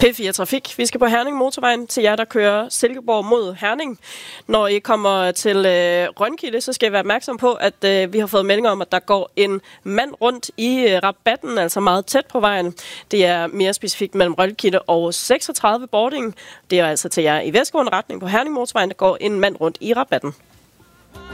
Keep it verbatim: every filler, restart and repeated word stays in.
P fire Trafik. Vi skal på Herning Motorvejen til jer, der kører Silkeborg mod Herning. Når I kommer til øh, Rønkilde, så skal I være opmærksom på, at øh, vi har fået meldinger om, at der går en mand rundt i øh, rabatten, altså meget tæt på vejen. Det er mere specifikt mellem Rønkilde og seksogtredive Bording. Det er altså til jer i vestgående retning på Herning Motorvejen, der går en mand rundt i rabatten.